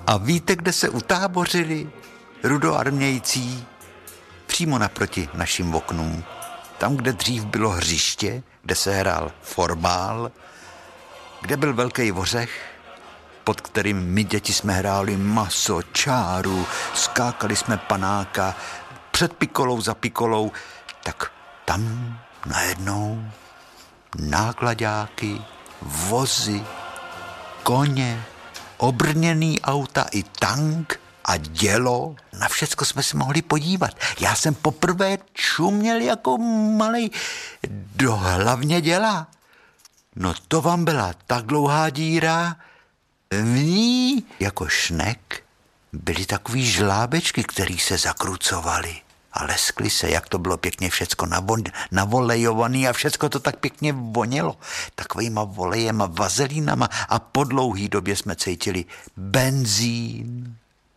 A víte, kde se utábořili rudoarmějcí? Přímo naproti našim oknům. Tam, kde dřív bylo hřiště, kde se hrál fotbal, kde byl velký ořech, pod kterým my děti jsme hráli maso, čáru, skákali jsme panáka, před pikolou za pikolou, tak tam najednou náklaďáky, vozy, koně, obrněný auta i tank a dělo. Na všecko jsme se mohli podívat. Já jsem poprvé čuměl jako malej do hlavně děla. No to vám byla tak dlouhá díra, v ní jako šnek byly takový žlábečky, který se zakrucovaly a leskly se, jak to bylo pěkně všecko navolejovaný a všecko to tak pěkně vonělo. Takovýma volejema, vazelínama a po dlouhý době jsme cítili benzín.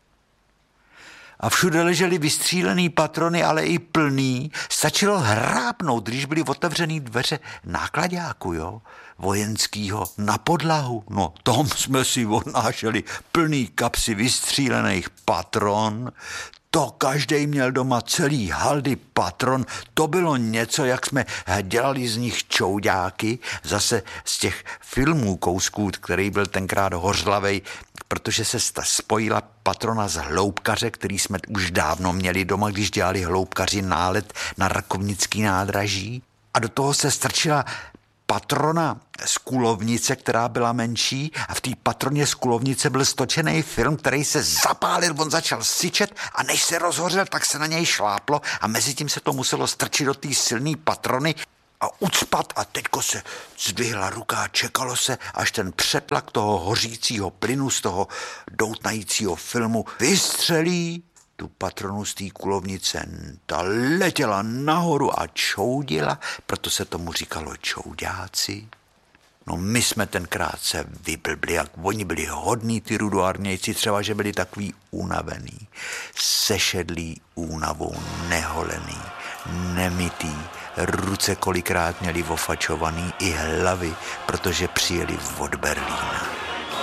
A všude ležely vystřílený patrony, ale i plný. Stačilo hrápnout, když byly otevřený dveře náklaďáku, jo, vojenskýho na podlahu. No, tam jsme si odnášeli plný kapsy vystřílených patron. To každej měl doma celý haldy patron. To bylo něco, jak jsme dělali z nich čouďáky. Zase z těch filmů kousků, který byl tenkrát hořlavej, protože se spojila patrona z hloubkaře, který jsme už dávno měli doma, když dělali hloubkaři nálet na Rakovnický nádraží. A do toho se strčila patrona z kulovnice, která byla menší, a v té patroně z kulovnice byl stočený film, který se zapálil, on začal syčet a než se rozhořel, tak se na něj šláplo a mezi tím se to muselo strčit do té silné patrony a ucpat a teďko se zdvihla ruka a čekalo se, až ten přetlak toho hořícího plynu z toho doutnajícího filmu vystřelí tu patronu z té kulovnice. Ta letěla nahoru a čoudila, proto se tomu říkalo čouďáci. No my jsme tenkrát se vyblbli, jak oni byli hodní, ty rudoarmějci, třeba, že byli takový unavený, sešedlý únavou, neholený, nemytý, ruce kolikrát měli ofačovaný i hlavy, protože přijeli od Berlína.